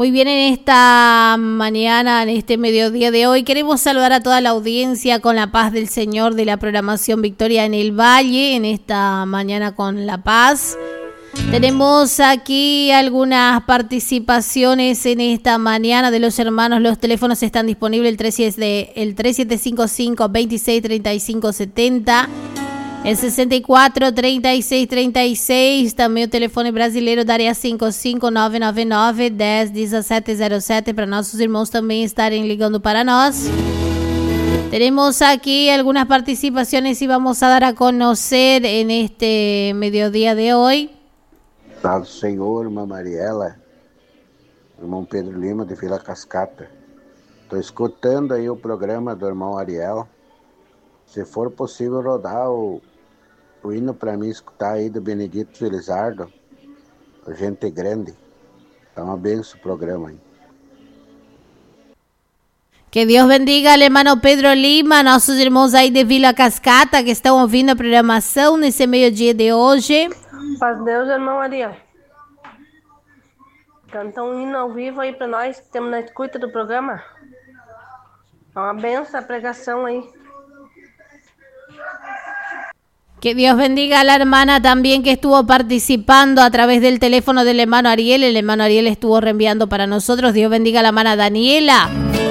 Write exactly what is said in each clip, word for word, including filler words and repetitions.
Muy bien, en esta mañana, en este mediodía de hoy, queremos saludar a toda la audiencia con la paz del Señor de la programación Victoria en el Valle, en esta mañana con la paz. Tenemos aquí algunas participaciones en esta mañana de los hermanos. Los teléfonos están disponibles, el tres siete cinco cinco, veintiséis treinta y cinco setenta. El sessenta e quatro, trinta e seis, trinta e seis, também o telefone brasileiro da área cinco cinco nove nove nove, dez, dezessete zero sete, para nossos irmãos também estarem ligando para nós. Tenemos aquí algunas participaciones y vamos a dar a conocer en este mediodía de hoy. Paz do Senhor, irmã Mariela, irmão Pedro Lima de Vila Cascata. Estou escutando aí o programa do irmão Ariel. Se for possível rodar o o hino para mim escutar aí do Benedito Felizardo, Gente Grande. Tá uma benção o programa aí. Que Deus bendiga al hermano Pedro Lima, nossos irmãos aí de Vila Cascata que estão ouvindo a programação nesse meio-dia de hoje. Paz de Deus, irmão Ariel. Canta um hino ao vivo aí para nós que temos na escuta do programa. É uma benção a pregação aí. Que Dios bendiga a la hermana también que estuvo participando a través del teléfono del hermano Ariel. El hermano Ariel estuvo reenviando para nosotros. Dios bendiga a la hermana Daniela.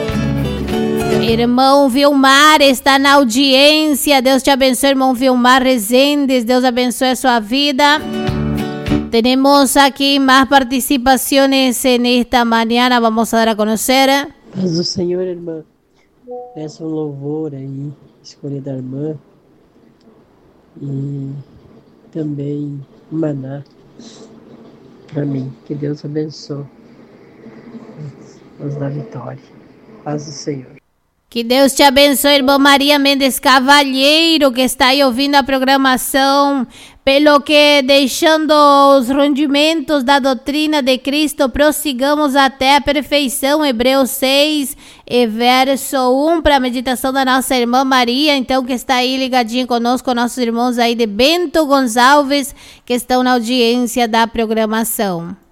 Irmão Vilmar está na audiência. Deus te abençoe, irmão Vilmar Rezendes. Deus abençoe a sua vida. Tenemos aquí más participaciones en esta mañana. Vamos a dar a conocer. Paz do Senhor, irmã. Peça um louvor aí, escolha da irmã. E também maná para mim. Que Deus abençoe os da vitória. Paz do Senhor. Que Deus te abençoe, irmã Maria Mendes Cavalheiro, que está aí ouvindo a programação, pelo que, deixando os rendimentos da doutrina de Cristo, prossigamos até a perfeição. Hebreus seis, verso um, para a meditação da nossa irmã Maria, então, que está aí ligadinha conosco, nossos irmãos aí de Bento Gonçalves, que estão na audiência da programação.